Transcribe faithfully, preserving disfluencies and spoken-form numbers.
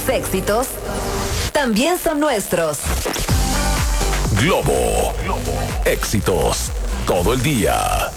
Tus éxitos también son nuestros. Globo. Éxitos todo el día.